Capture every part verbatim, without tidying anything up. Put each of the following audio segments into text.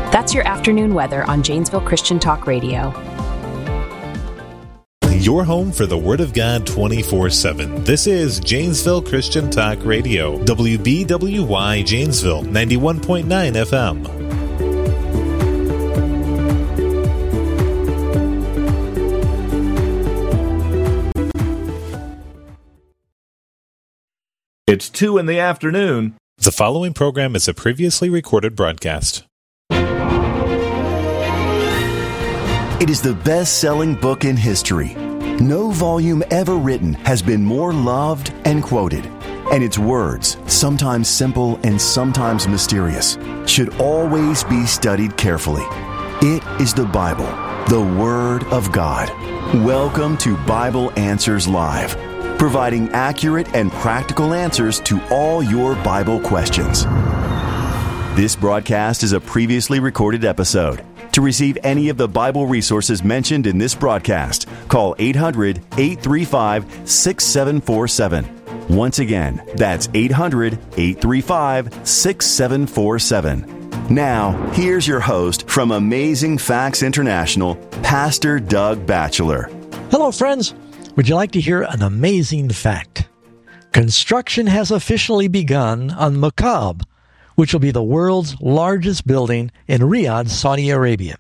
That's your afternoon weather on Janesville Christian Talk Radio. Your home for the Word of God twenty-four seven. This is Janesville Christian Talk Radio. W B W Y Janesville, ninety-one point nine F M. It's two in the afternoon. The following program is a previously recorded broadcast. It is the best-selling book in history. No volume ever written has been more loved and quoted. And its words, sometimes simple and sometimes mysterious, should always be studied carefully. It is the Bible, the Word of God. Welcome to Bible Answers Live, providing accurate and practical answers to all your Bible questions. This broadcast is a previously recorded episode. To receive any of the Bible resources mentioned in this broadcast, call eight hundred, eight three five, six seven four seven. Once again, that's eight hundred, eight three five, six seven four seven. Now, here's your host from Amazing Facts International, Pastor Doug Batchelor. Hello, friends. Would you like to hear an amazing fact? Construction has officially begun on Mukaab, which will be the world's largest building in Riyadh, Saudi Arabia.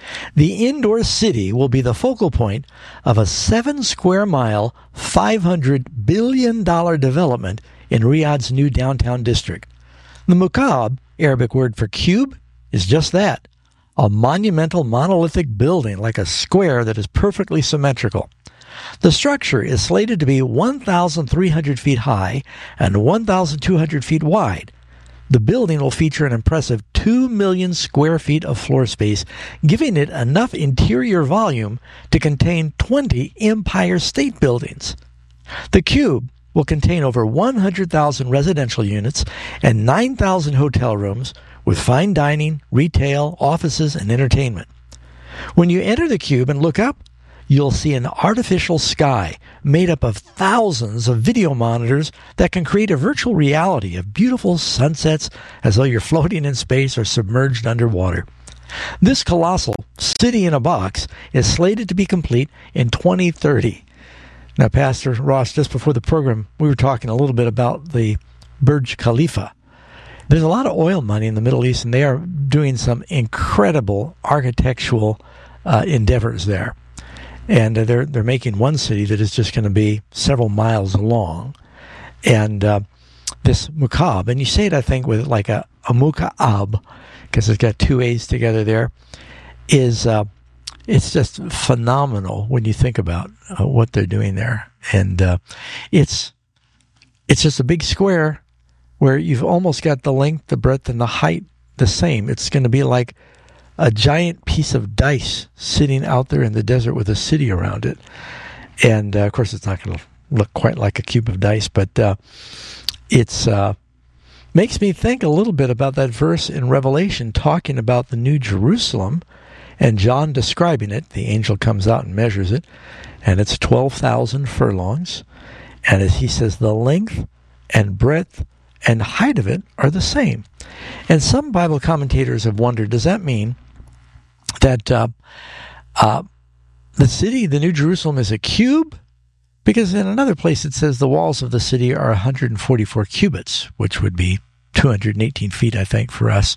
The indoor city will be the focal point of a seven square mile, five hundred billion dollars development in Riyadh's new downtown district. The Mukaab, Arabic word for cube, is just that, a monumental monolithic building like a square that is perfectly symmetrical. The structure is slated to be one thousand three hundred feet high and one thousand two hundred feet wide. The building will feature an impressive two million square feet of floor space, giving it enough interior volume to contain twenty Empire State Buildings. The Cube will contain over one hundred thousand residential units and nine thousand hotel rooms with fine dining, retail, offices, and entertainment. When you enter the Cube and look up, you'll see an artificial sky made up of thousands of video monitors that can create a virtual reality of beautiful sunsets as though you're floating in space or submerged underwater. This colossal city in a box is slated to be complete in twenty thirty. Now, Pastor Ross, just before the program, we were talking a little bit about the Burj Khalifa. There's a lot of oil money in the Middle East, and they are doing some incredible architectural uh, endeavors there. And they're they're making one city that is just going to be several miles long. And uh, this Mukaab, and you say it, I think, with like a, a Mukaab, because it's got two A's together there, is uh, it's just phenomenal when you think about uh, what they're doing there. And uh, it's it's just a big square where you've almost got the length, the breadth, and the height the same. It's going to be like a giant piece of dice sitting out there in the desert with a city around it. And, uh, of course, it's not going to look quite like a cube of dice, but uh, it's uh, makes me think a little bit about that verse in Revelation talking about the New Jerusalem, and John describing it. The angel comes out and measures it, and it's twelve thousand furlongs. And as he says, the length and breadth and height of it are the same. And some Bible commentators have wondered, does that mean that uh, uh, the city, the New Jerusalem, is a cube? Because in another place it says the walls of the city are one hundred forty-four cubits, which would be two hundred eighteen feet, I think, for us.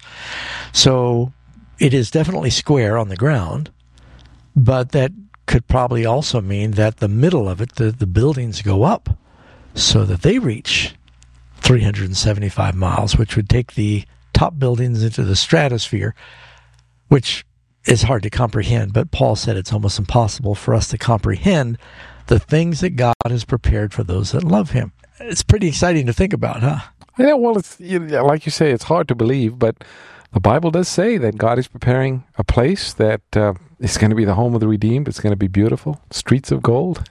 So it is definitely square on the ground, but that could probably also mean that the middle of it, the, the buildings go up so that they reach three hundred seventy-five miles, which would take the top buildings into the stratosphere, which is hard to comprehend. But Paul said it's almost impossible for us to comprehend the things that God has prepared for those that love him. It's pretty exciting to think about, huh? Yeah, well, it's you know, like you say, it's hard to believe, but the Bible does say that God is preparing a place that uh, is going to be the home of the redeemed. It's going to be beautiful, streets of gold,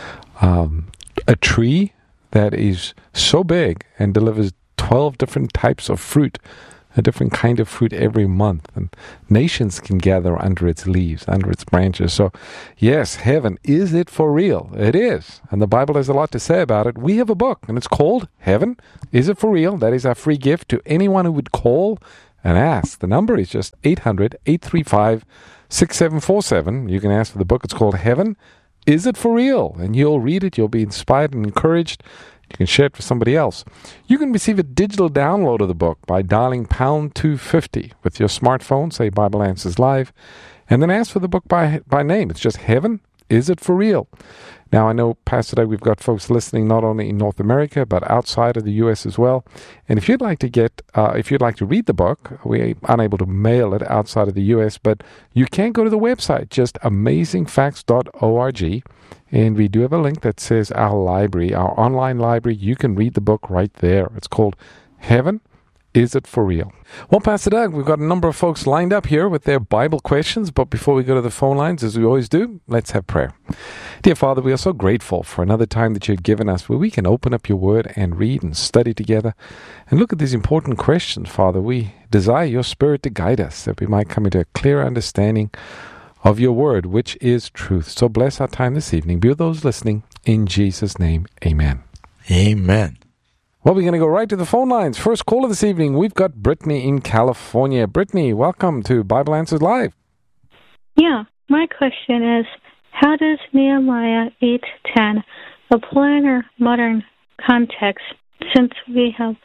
um, a tree that is so big and delivers twelve different types of fruit, a different kind of fruit every month. And nations can gather under its leaves, under its branches. So, yes, heaven, is it for real? It is. And the Bible has a lot to say about it. We have a book, and it's called Heaven, Is It For Real? That is our free gift to anyone who would call and ask. The number is just eight hundred, eight three five, six seven four seven. You can ask for the book. It's called Heaven. Is It For Real? And you'll read it. You'll be inspired and encouraged. You can share it with somebody else. You can receive a digital download of the book by dialing pound two fifty with your smartphone, say Bible Answers Live, and then ask for the book by by name. It's just Heaven, Is It For Real? Now, I know, Pastor Doug, we've got folks listening not only in North America, but outside of the U S as well. And if you'd like to get, uh, if you'd like to read the book, we're unable to mail it outside of the U S, but you can go to the website, just amazing facts dot org. And we do have a link that says our library, our online library. You can read the book right there. It's called Heaven, Is It For Real? Well, Pastor Doug, we've got a number of folks lined up here with their Bible questions. But before we go to the phone lines, as we always do, let's have prayer. Dear Father, we are so grateful for another time that you've given us where we can open up your word and read and study together and look at these important questions, Father. We desire your Spirit to guide us, that we might come into a clear understanding of your word, which is truth. So bless our time this evening. Be with those listening. In Jesus' name, amen. Amen. Well, we're going to go right to the phone lines. First caller this evening, we've got Brittany in California. Brittany, welcome to Bible Answers Live. Yeah, my question is, how does Nehemiah eight ten apply in our modern context, since we have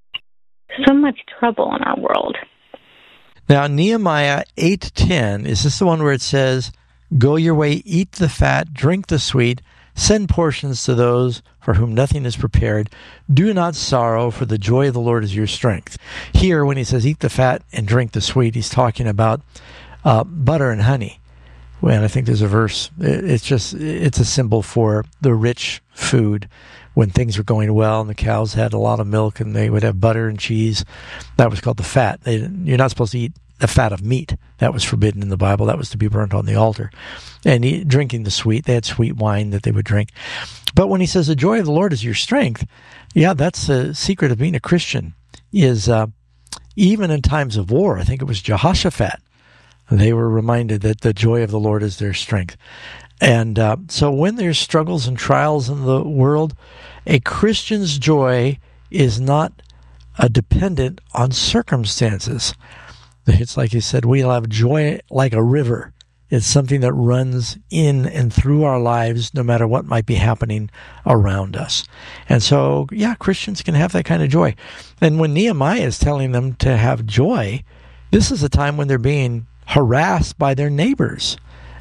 so much trouble in our world? Now, Nehemiah eight ten, is this the one where it says, "Go your way, eat the fat, drink the sweet, send portions to those for whom nothing is prepared. Do not sorrow, for the joy of the Lord is your strength." Here, when he says eat the fat and drink the sweet, he's talking about uh, butter and honey. Well, I think there's a verse. It's just, it's a symbol for the rich food. When things were going well and the cows had a lot of milk and they would have butter and cheese, that was called the fat. They, you're not supposed to eat the fat of meat. That was forbidden in the Bible. That was to be burnt on the altar. And eat, drinking the sweet, they had sweet wine that they would drink. But when he says the joy of the Lord is your strength, yeah, that's the secret of being a Christian, is uh, even in times of war, I think it was Jehoshaphat, they were reminded that the joy of the Lord is their strength. And uh, so when there's struggles and trials in the world, a Christian's joy is not uh, dependent on circumstances. It's like he said, we'll have joy like a river. It's something that runs in and through our lives no matter what might be happening around us. And so, yeah, Christians can have that kind of joy. And when Nehemiah is telling them to have joy, this is a time when they're being harassed by their neighbors.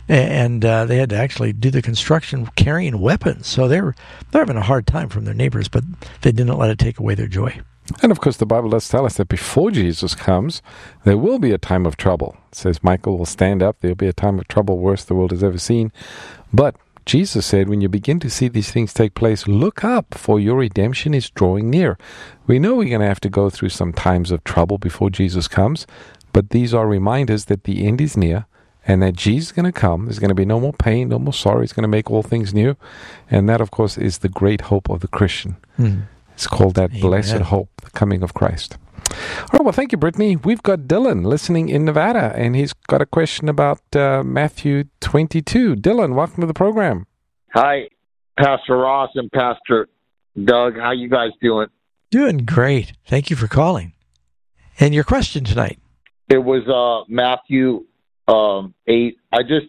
And uh, they had to actually do the construction carrying weapons. So they were, they're having a hard time from their neighbors, but they didn't let it take away their joy. And of course, the Bible does tell us that before Jesus comes, there will be a time of trouble. It says Michael will stand up. There'll be a time of trouble worse the world has ever seen. But Jesus said, when you begin to see these things take place, look up, for your redemption is drawing near. We know we're going to have to go through some times of trouble before Jesus comes, but these are reminders that the end is near, and that Jesus is going to come. There's going to be no more pain, no more sorrow. He's going to make all things new. And that, of course, is the great hope of the Christian. Mm. It's called that Amen. Blessed hope, the coming of Christ. All right, well, thank you, Brittany. We've got Dylan listening in Nevada, and he's got a question about uh, Matthew twenty-two. Dylan, welcome to the program. Hi, Pastor Ross and Pastor Doug. How you guys doing? Doing great. Thank you for calling. And your question tonight? It was uh, Matthew um, eight. I just,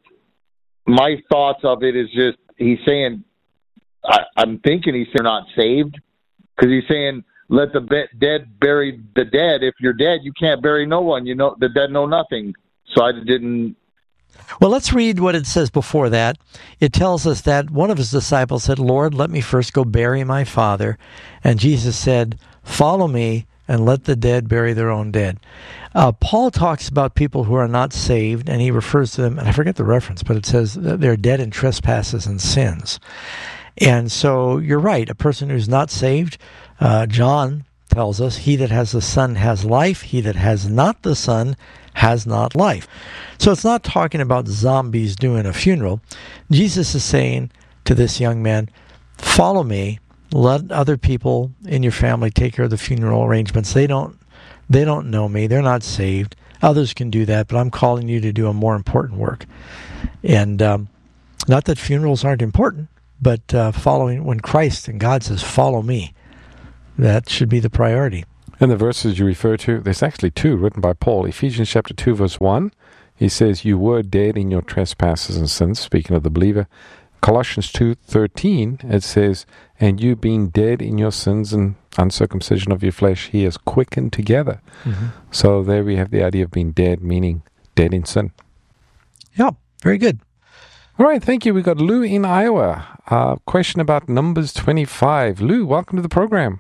my thoughts of it is just, he's saying, I, I'm thinking he's saying not saved, because he's saying, let the be- dead bury the dead. If you're dead, you can't bury no one. You know, the dead know nothing. So I didn't. Well, let's read what it says before that. It tells us that one of his disciples said, Lord, let me first go bury my father. And Jesus said, follow me and let the dead bury their own dead. Uh, Paul talks about people who are not saved, and he refers to them, and I forget the reference, but it says that they're dead in trespasses and sins. And so you're right, a person who's not saved, uh, John tells us, he that has the Son has life, he that has not the Son has not life. So it's not talking about zombies doing a funeral. Jesus is saying to this young man, follow me, let other people in your family take care of the funeral arrangements. They don't, they don't know me, they're not saved. Others can do that, but I'm calling you to do a more important work. And um, not that funerals aren't important, but uh, following, when Christ and God says, follow me, that should be the priority. And the verses you refer to, there's actually two written by Paul. Ephesians chapter two, verse one, he says, you were dead in your trespasses and sins, speaking of the believer. Colossians two thirteen, it says, and you being dead in your sins and uncircumcision of your flesh, he has quickened together. Mm-hmm. So there we have the idea of being dead, meaning dead in sin. Yeah, very good. All right, thank you. We got Lou in Iowa. Uh, question about Numbers twenty-five. Lou, welcome to the program.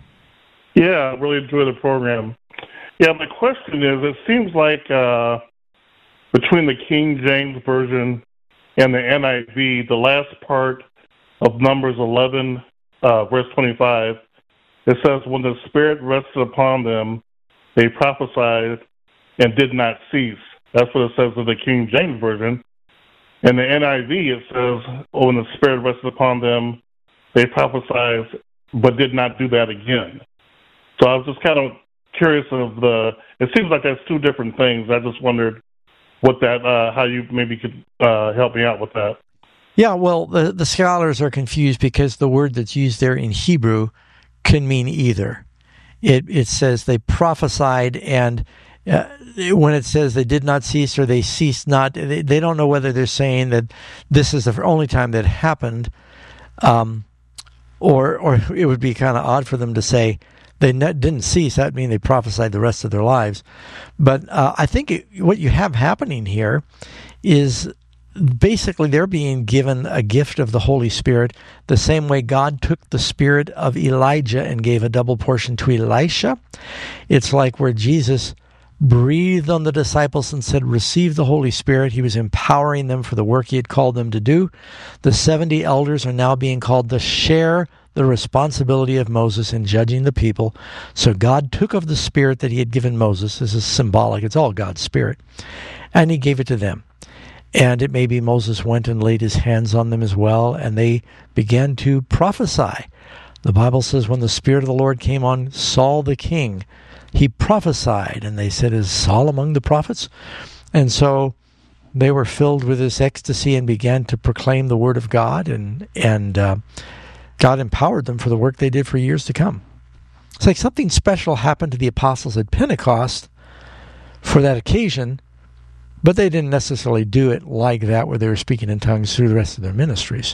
Yeah, I really enjoy the program. Yeah, my question is, it seems like uh, between the King James Version and the N I V, the last part of Numbers eleven, uh, verse twenty-five, it says, when the Spirit rested upon them, they prophesied and did not cease. That's what it says in the King James Version. In the N I V, it says, oh, when the Spirit rested upon them, they prophesied but did not do that again. So I was just kind of curious of the, it seems like that's two different things. I just wondered what that, uh, how you maybe could uh, help me out with that. Yeah, well, the, the scholars are confused because the word that's used there in Hebrew can mean either. It it says they prophesied, and uh, when it says they did not cease or they ceased not, they, they don't know whether they're saying that this is the only time that happened, um, or or it would be kind of odd for them to say they ne- didn't cease. That would mean they prophesied the rest of their lives. But uh, I think it, what you have happening here is basically they're being given a gift of the Holy Spirit the same way God took the spirit of Elijah and gave a double portion to Elisha. It's like where Jesus breathed on the disciples and said, receive the Holy Spirit. He was empowering them for the work he had called them to do. The seventy elders are now being called to share the responsibility of Moses in judging the people. So God took of the spirit that he had given Moses. This is symbolic. It's all God's spirit. And he gave it to them. And it may be Moses went and laid his hands on them as well, and they began to prophesy. The Bible says when the Spirit of the Lord came on Saul the king, he prophesied, and they said, is Saul among the prophets? And so they were filled with this ecstasy and began to proclaim the word of God, and, and uh, God empowered them for the work they did for years to come. It's like something special happened to the apostles at Pentecost for that occasion, but they didn't necessarily do it like that where they were speaking in tongues through the rest of their ministries.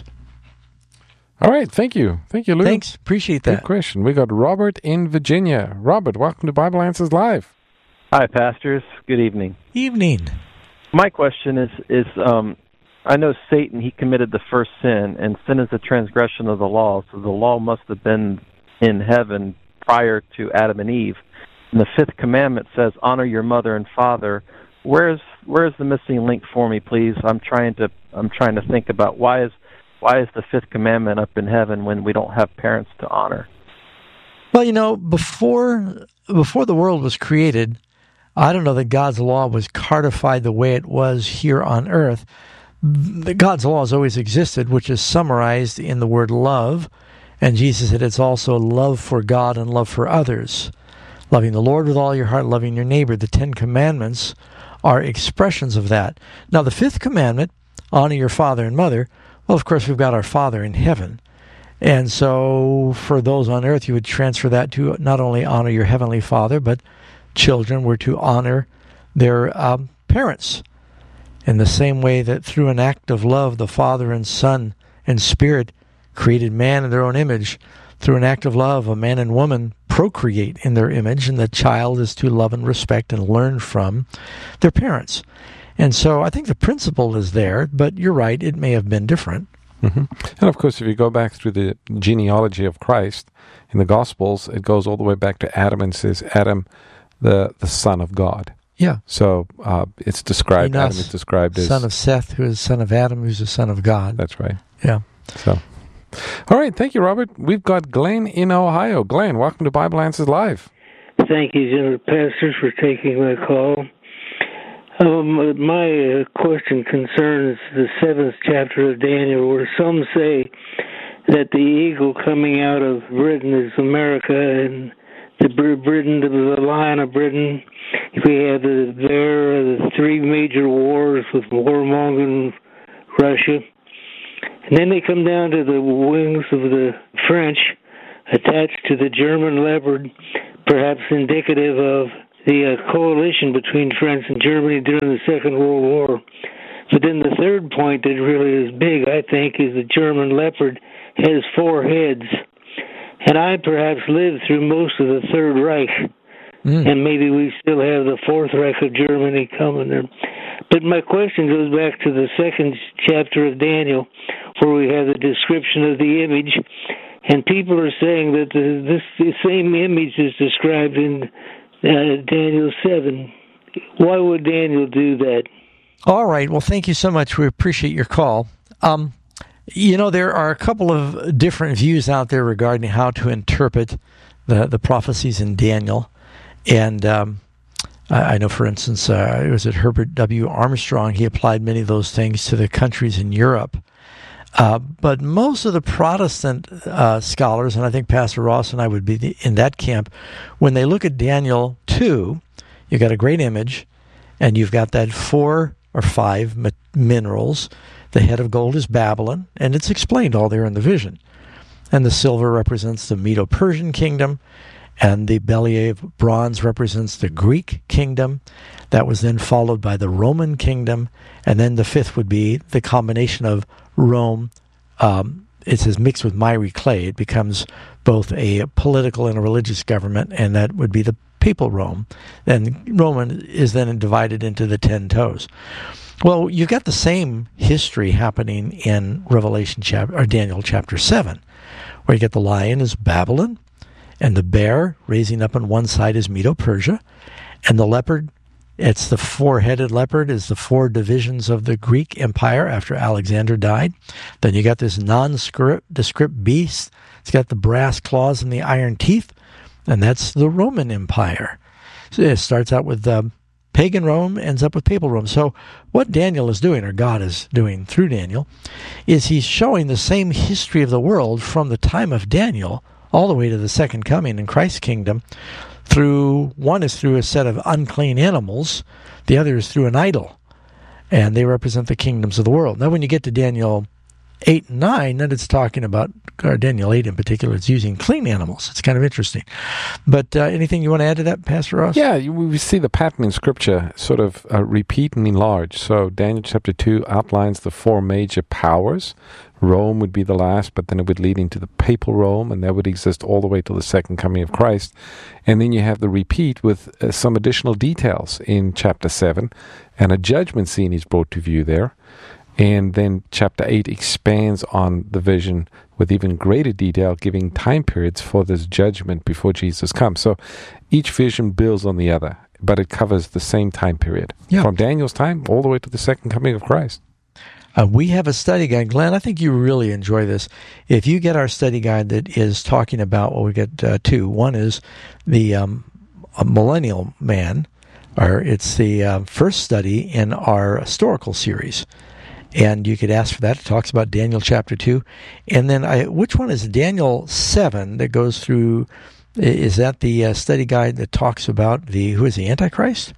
All right, thank you. Thank you, Lou. Thanks, appreciate that. Good question. We got Robert in Virginia. Robert, welcome to Bible Answers Live. Hi, pastors. Good evening. Evening. My question is, is um, I know Satan, he committed the first sin, and sin is the transgression of the law, so the law must have been in heaven prior to Adam and Eve. And the fifth commandment says, honor your mother and father. Where's where's the missing link for me, please? I'm trying to I'm trying to think about why is why is the fifth commandment up in heaven when we don't have parents to honor? Well, you know, before before the world was created, I don't know that God's law was codified the way it was here on earth. The God's law has always existed, which is summarized in the word love, and Jesus said it's also love for God and love for others. Loving the Lord with all your heart, loving your neighbor. The Ten Commandments are expressions of that. Now, the fifth commandment, honor your father and mother, well, of course, we've got our Father in heaven. And so for those on earth, you would transfer that to not only honor your heavenly Father, but children were to honor their um, parents. In the same way that through an act of love, the Father and Son and Spirit created man in their own image. Through an act of love, a man and woman procreate in their image, and the child is to love and respect and learn from their parents. And so I think the principle is there, but you're right, it may have been different. Mm-hmm. And of course, if you go back through the genealogy of Christ, in the Gospels, it goes all the way back to Adam and says, Adam, the, the son of God. Yeah. So uh, it's described, Enos, Adam is described as... son of Seth, who is son of Adam, who's the son of God. That's right. Yeah. So... All right, thank you, Robert. We've got Glenn in Ohio. Glenn, welcome to Bible Answers Live. Thank you, General Pastors, for taking my call. Um, my uh, question concerns the seventh chapter of Daniel, where some say that the eagle coming out of Britain is America, and the Britain, the Lion of Britain. We have the, there are the three major wars with warmongering Russia. And then they come down to the wings of the French attached to the German leopard, perhaps indicative of the uh, coalition between France and Germany during the Second World War. But then the third point that really is big, I think, is the German leopard has four heads. And I perhaps lived through most of the Third Reich, mm. and maybe we still have the Fourth Reich of Germany coming there. But my question goes back to the second chapter of Daniel, where we have the description of the image, and people are saying that the, this the same image is described in uh, Daniel seven. Why would Daniel do that? All right. Well, thank you so much. We appreciate your call. Um, you know, there are a couple of different views out there regarding how to interpret the, the prophecies in Daniel. And um, I, I know, for instance, uh, it was at Herbert W. Armstrong. He applied many of those things to the countries in Europe. Uh, but most of the Protestant uh, scholars, and I think Pastor Ross and I would be the, in that camp, when they look at Daniel two, you've got a great image, and you've got that four or five mi- minerals. The head of gold is Babylon, and it's explained all there in the vision. And the silver represents the Medo-Persian kingdom, and the belly of bronze represents the Greek kingdom. That was then followed by the Roman kingdom, and then the fifth would be the combination of Rome. Um, it says mixed with miry clay. It becomes both a political and a religious government, and that would be the papal Rome. And Roman is then divided into the ten toes. Well, you've got the same history happening in Revelation chapter or Daniel chapter seven, where you get the lion is Babylon, and the bear raising up on one side is Medo-Persia, and the leopard, it's the four-headed leopard, is the four divisions of the Greek Empire after Alexander died. Then you got this nondescript beast. It's got the brass claws and the iron teeth, and that's the Roman Empire. So it starts out with um, pagan Rome, ends up with papal Rome. So what Daniel is doing, or God is doing through Daniel, is he's showing the same history of the world from the time of Daniel all the way to the second coming in Christ's kingdom. Through one is through a set of unclean animals, the other is through an idol, and they represent the kingdoms of the world. Now, when you get to Daniel eight and nine, then it's talking about, or Daniel eight in particular, it's using clean animals. It's kind of interesting. But uh, anything you want to add to that, Pastor Ross? Yeah, we see the pattern in Scripture sort of uh, repeat and enlarge. So Daniel chapter two outlines the four major powers. Rome would be the last, but then it would lead into the papal Rome, and that would exist all the way till the second coming of Christ. And then you have the repeat with uh, some additional details in chapter seven, and a judgment scene is brought to view there. And then chapter eight expands on the vision with even greater detail, giving time periods for this judgment before Jesus comes. So each vision builds on the other, but it covers the same time period, yeah. From Daniel's time all the way to the second coming of Christ. Uh, we have a study guide. Glenn, I think you really enjoy this. If you get our study guide that is talking about, well, we get uh, two. One is the um, Millennial Man, or it's the uh, first study in our historical series. And you could ask for that. It talks about Daniel chapter two. And then I, which one is Daniel seven that goes through, is that the uh, study guide that talks about the, who is the Antichrist?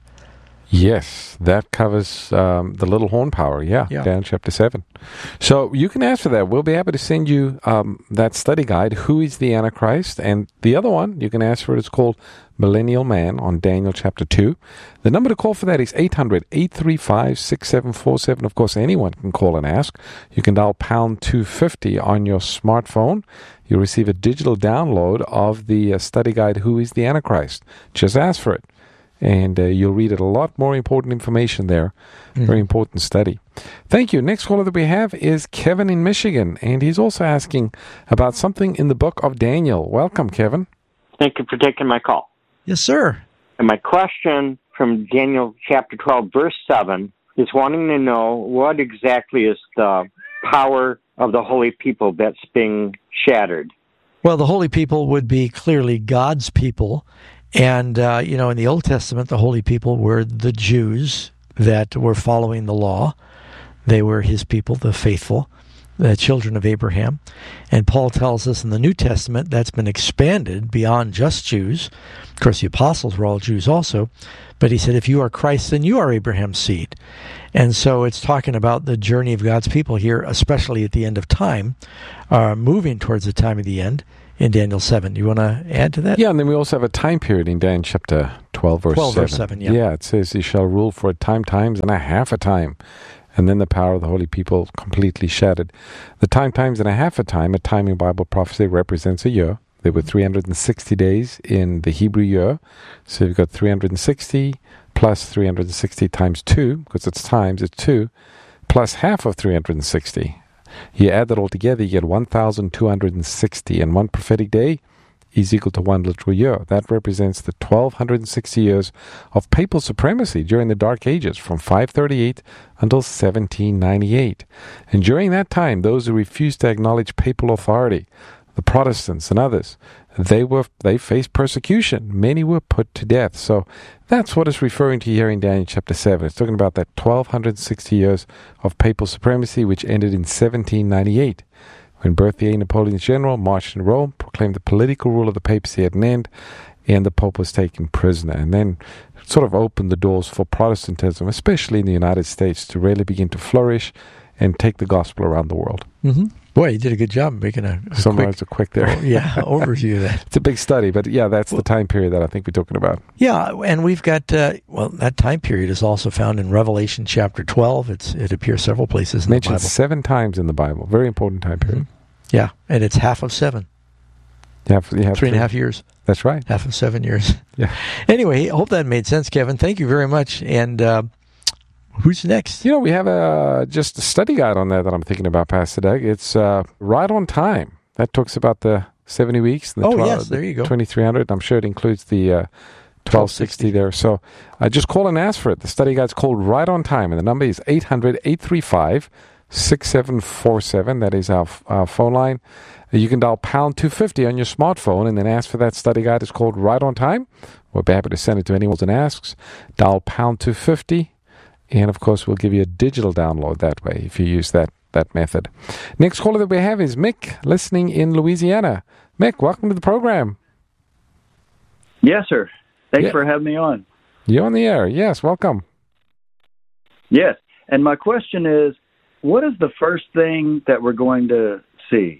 Yes, that covers um, the little horn power, yeah, yeah, down chapter seven. So you can ask for that. We'll be happy to send you um, that study guide, Who is the Antichrist? And the other one, you can ask for it, it's called Millennial Man on Daniel chapter two. The number to call for that is eight hundred, eight three five, six seven four seven. Of course, anyone can call and ask. You can dial pound two fifty on your smartphone. You'll receive a digital download of the uh, study guide, Who is the Antichrist? Just ask for it. And uh, you'll read it. A lot more important information there. Mm-hmm. Very important study. Thank you. Next caller that we have is Kevin in Michigan, and he's also asking about something in the book of Daniel. Welcome, Kevin. Thank you for taking my call. Yes, sir. And my question from Daniel chapter twelve, verse seven, is wanting to know what exactly is the power of the holy people that's being shattered. Well, the holy people would be clearly God's people. And, uh, you know, in the Old Testament, the holy people were the Jews that were following the law. They were his people, the faithful, the children of Abraham. And Paul tells us in the New Testament that's been expanded beyond just Jews. Of course, the apostles were all Jews also. But he said, if you are Christ, then you are Abraham's seed. And so it's talking about the journey of God's people here, especially at the end of time, uh, moving towards the time of the end. in Daniel seven. You want to add to that? Yeah, and then we also have a time period in Daniel chapter twelve, verse twelve, seven. verse seven, yeah. Yeah, it says, he shall rule for a time, times, and a half a time. And then the power of the holy people completely shattered. The time, times, and a half a time, a time in Bible prophecy represents a year. There were three hundred sixty days in the Hebrew year. So you've got three hundred sixty plus three hundred sixty times two, because it's times, it's two, plus half of three hundred sixty. You add that all together, you get one thousand two hundred sixty. And one prophetic day is equal to one literal year. That represents the twelve sixty years of papal supremacy during the Dark Ages, from five thirty-eight until seventeen ninety-eight. And during that time, those who refused to acknowledge papal authority, the Protestants and others, they were they faced persecution. Many were put to death. So that's what it's referring to here in Daniel chapter seven. It's talking about that twelve sixty years of papal supremacy, which ended in seventeen ninety-eight, when Berthier, Napoleon's general, marched in Rome, proclaimed the political rule of the papacy at an end, and the Pope was taken prisoner. And then sort of opened the doors for Protestantism, especially in the United States, to really begin to flourish and take the gospel around the world. Mm-hmm. Boy, you did a good job making a, a Summarize quick, a quick there. Oh, yeah, overview of that. It's a big study, but yeah, that's the time period that I think we're talking about. Yeah, and we've got, uh, well, that time period is also found in Revelation chapter twelve. It's It appears several places in Mentioned the Bible. seven times in the Bible. Very important time period. Mm-hmm. Yeah, and it's half of seven. You have, you have three and a half years. That's right. Half of seven years. Yeah. Anyway, I hope that made sense, Kevin. Thank you very much. And uh, who's next? You know, we have a, just a study guide on that that I'm thinking about, Pastor Doug. It's uh, Right on Time. That talks about the seventy weeks. And the oh, twelve, yes, there you go. twenty-three hundred. I'm sure it includes the uh, twelve sixty there. So uh, just call and ask for it. The study guide's called Right on Time, and the number is eight hundred, eight three five, six seven four seven. That is our, our phone line. You can dial pound two fifty on your smartphone and then ask for that study guide. It's called Right on Time. We'll be happy to send it to anyone who asks. Dial pound two fifty. And, of course, we'll give you a digital download that way if you use that, that method. Next caller that we have is Mick, listening in Louisiana. Mick, welcome to the program. Yes, sir. Thanks Yeah. for having me on. You're on the air. Yes, welcome. Yes. And my question is, what is the first thing that we're going to see?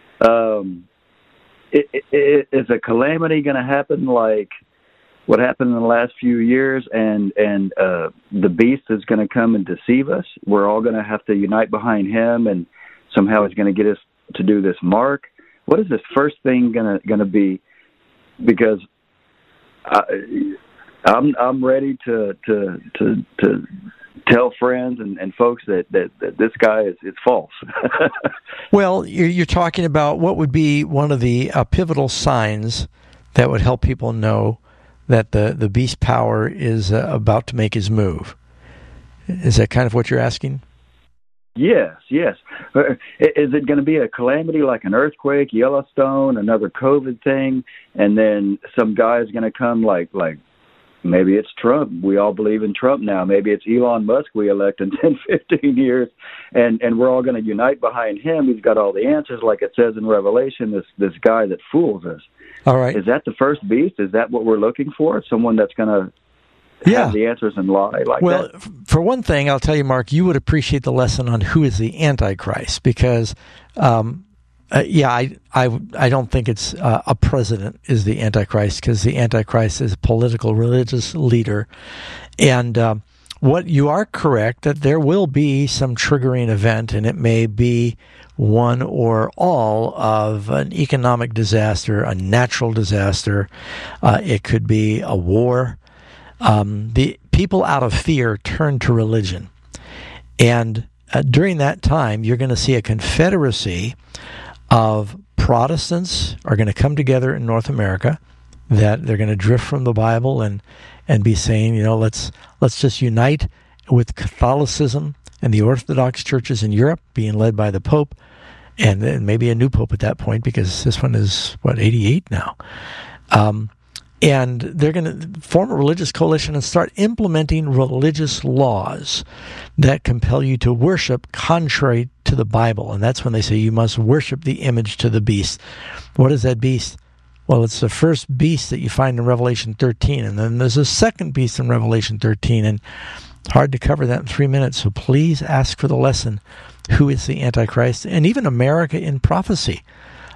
Um, it, it, it, is a calamity going to happen like what happened in the last few years, and and uh, the beast is going to come and deceive us? We're all going to have to unite behind him, and somehow he's going to get us to do this mark. What is this first thing going to going to be? Because I, I'm I'm ready to to to to tell friends and, and folks that, that, that this guy is it's false. Well, you're, you're talking about what would be one of the uh, pivotal signs that would help people know that the, the beast power is uh, about to make his move. Is that kind of what you're asking? Yes, yes. Uh, Is it going to be a calamity like an earthquake, Yellowstone, another COVID thing, and then some guy is going to come like like maybe it's Trump. We all believe in Trump now. Maybe it's Elon Musk we elect in ten, fifteen years, and, and we're all going to unite behind him. He's got all the answers, like it says in Revelation, this, this guy that fools us. All right. Is that the first beast? Is that what we're looking for? Someone that's going to Yeah. have the answers and lie like well, that? f- for one thing, I'll tell you, Mark, you would appreciate the lesson on who is the Antichrist, because, um, uh, yeah, I, I, I don't think it's uh, a president is the Antichrist, because the Antichrist is a political, religious leader. And uh, what you are correct, that there will be some triggering event, and it may be one or all of an economic disaster, a natural disaster. Uh, it could be a war. Um, the people out of fear turn to religion. And uh, during that time, you're going to see a confederacy of Protestants are going to come together in North America, that they're going to drift from the Bible and, and be saying, you know, let's let's just unite with Catholicism and the Orthodox churches in Europe, being led by the Pope, and then maybe a new Pope at that point, because this one is, what, eighty-eight now. Um, and they're going to form a religious coalition and start implementing religious laws that compel you to worship contrary to the Bible. And that's when they say you must worship the image to the beast. What is that beast? Well, it's the first beast that you find in Revelation thirteen. And then there's a second beast in Revelation thirteen. And it's hard to cover that in three minutes. So please ask for the lesson, who is the Antichrist? And even America in prophecy.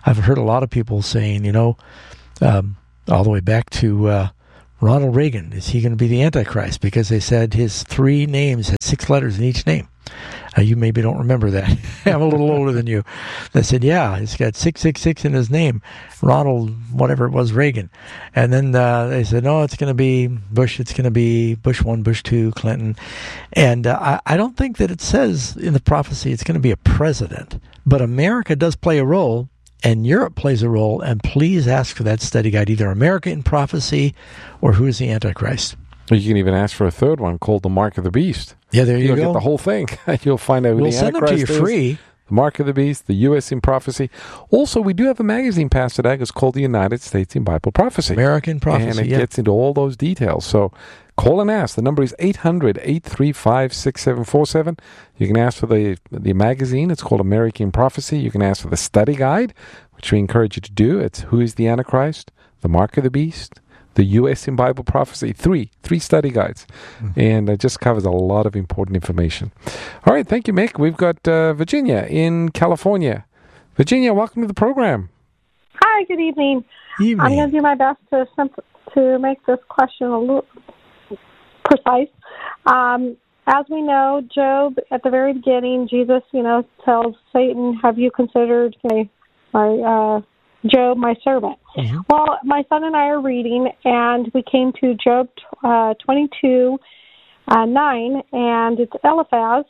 I've heard a lot of people saying, you know, um, all the way back to uh, Ronald Reagan, is he going to be the Antichrist? Because they said his three names had six letters in each name. Uh, you maybe don't remember that. I'm a little older than you. They said, yeah, he's got six six six in his name. Ronald, whatever it was, Reagan. And then uh, they said, no, it's going to be Bush. It's going to be Bush one, Bush two, Clinton. And uh, I, I don't think that it says in the prophecy it's going to be a president. But America does play a role, and Europe plays a role. And please ask for that study guide, either America in Prophecy or Who is the Antichrist. You can even ask for a third one called The Mark of the Beast. Yeah, there you You'll go. get the whole thing. You'll find out who we'll the send Antichrist them to you is, free. The Mark of the Beast, the U S in Prophecy. Also, we do have a magazine, Pastor Dag. It's called The United States in Bible Prophecy. American Prophecy, And it yeah. gets into all those details. So call and ask. The number is eight hundred, eight three five, six seven four seven. You can ask for the, the magazine. It's called American Prophecy. You can ask for the study guide, which we encourage you to do. It's Who is the Antichrist? The Mark of the Beast, the U S in Bible Prophecy, three, three study guides. Mm-hmm. And it just covers a lot of important information. All right, thank you, Mick. We've got uh, Virginia in California. Virginia, welcome to the program. Hi, good evening. evening. I'm going to do my best to simp- to make this question a little precise. Um, as we know, Job, at the very beginning, Jesus, you know, tells Satan, have you considered my, my uh, Job, my servant? Mm-hmm. Well, my son and I are reading, and we came to Job uh, twenty-two, uh, nine, and it's Eliphaz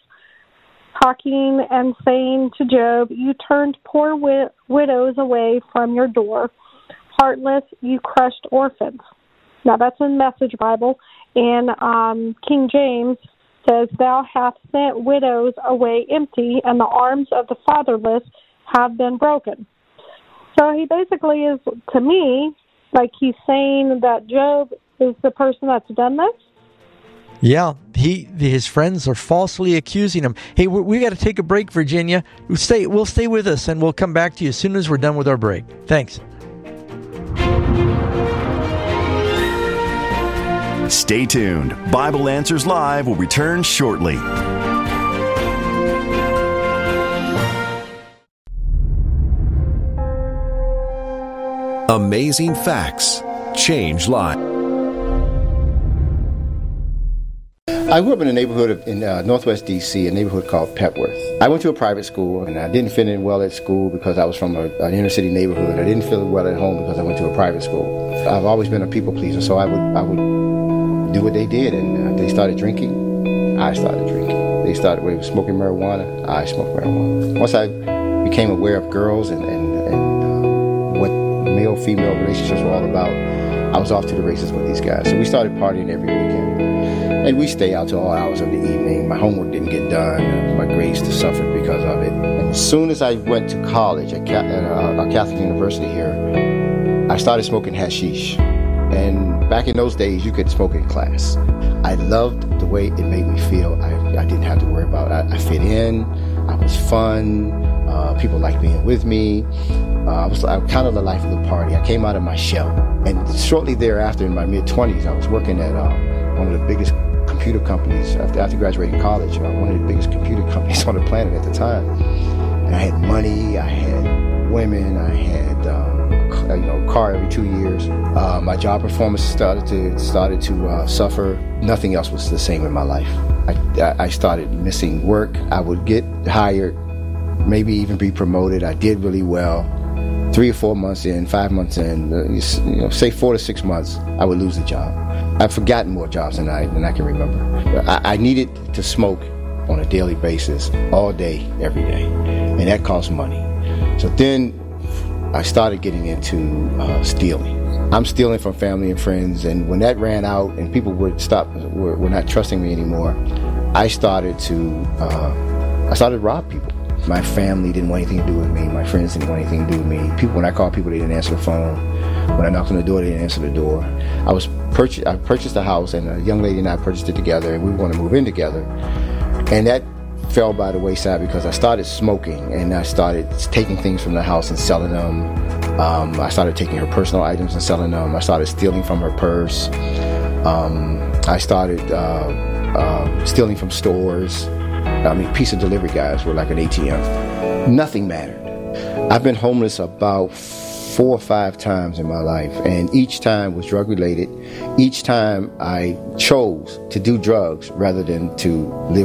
talking and saying to Job, you turned poor wi- widows away from your door. Heartless, you crushed orphans. Now, that's in Message Bible. In um, King James says, thou hast sent widows away empty, and the arms of the fatherless have been broken. So he basically is, to me, like he's saying that Job is the person that's done this. Yeah, he his friends are falsely accusing him. Hey, we, we got to take a break, Virginia. We'll stay, we'll stay with us, and we'll come back to you as soon as we're done with our break. Thanks. Stay tuned. Bible Answers Live will return shortly. Amazing facts change lives. I grew up in a neighborhood of, in uh, Northwest D C, a neighborhood called Petworth. I went to a private school, and I didn't fit in well at school because I was from a, an inner city neighborhood. I didn't feel well at home because I went to a private school. I've always been a people pleaser, so I would I would do what they did, and uh, they started drinking. I started drinking. They started with smoking marijuana. I smoked marijuana. Once I became aware of girls and and, and uh, what male-female relationships were all about, I was off to the races with these guys. So we started partying every weekend. And we stay out till all hours of the evening. My homework didn't get done. My grades suffered because of it. And as soon as I went to college at, at a Catholic university here, I started smoking hashish. And back in those days, you could smoke in class. I loved the way it made me feel. I, I didn't have to worry about it. I, I fit in. I was fun. Uh, people liked being with me. Uh, I was I, kind of the life of the party. I came out of my shell. And shortly thereafter, in my mid-twenties, I was working at uh, one of the biggest computer companies after, after graduating college, uh, one of the biggest computer companies on the planet at the time. And I had money, I had women, I had um, a, you know, car every two years. Uh, my job performance started to started to uh, suffer. Nothing else was the same in my life. I, I started missing work. I would get hired, maybe even be promoted. I did really well. Three or four months in, five months in, uh, you know, say four to six months, I would lose the job. I've forgotten more jobs than I than I can remember. I, I needed to smoke on a daily basis, all day, every day, and that cost money. So then I started getting into uh, stealing. I'm stealing from family and friends, and when that ran out and people would stop, were, were not trusting me anymore, I started to uh, I started to rob people. My family didn't want anything to do with me. My friends didn't want anything to do with me. People, when I called people, they didn't answer the phone. When I knocked on the door, they didn't answer the door. I was purchased. I purchased a house, and a young lady and I purchased it together, and we were going to move in together. And that fell by the wayside because I started smoking, and I started taking things from the house and selling them. Um, I started taking her personal items and selling them. I started stealing from her purse. Um, I started uh, uh, stealing from stores. I mean, pizza delivery guys were like an A T M. Nothing mattered. I've been homeless about four or five times in my life, and each time was drug related. Each time I chose to do drugs rather than to live